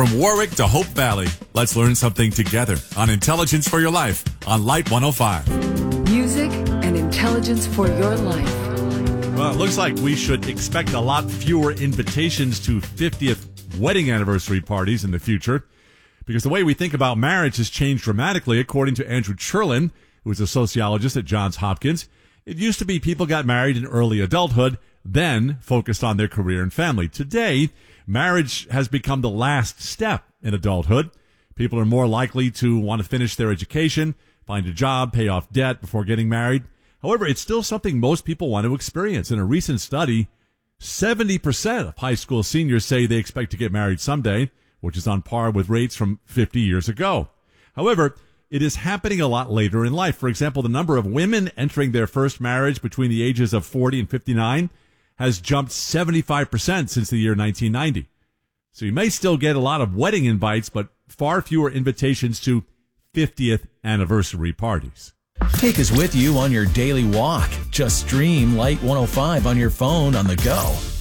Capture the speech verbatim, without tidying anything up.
From Warwick to Hope Valley, let's learn something together on Intelligence for Your Life on Light one oh five. Music and intelligence for your life. Well, it looks like we should expect a lot fewer invitations to fiftieth wedding anniversary parties in the future, because the way we think about marriage has changed dramatically, according to Andrew Cherlin, who is a sociologist at Johns Hopkins. It used to be people got married in early adulthood, then focused on their career and family. Today, marriage has become the last step in adulthood. People are more likely to want to finish their education, find a job, pay off debt before getting married. However, it's still something most people want to experience. In a recent study, seventy percent of high school seniors say they expect to get married someday, which is on par with rates from fifty years ago. However, it is happening a lot later in life. For example, the number of women entering their first marriage between the ages of forty and fifty-nine has jumped seventy-five percent since the year nineteen ninety. So you may still get a lot of wedding invites, but far fewer invitations to fiftieth anniversary parties. Take us with you on your daily walk. Just stream Light one oh five on your phone on the go.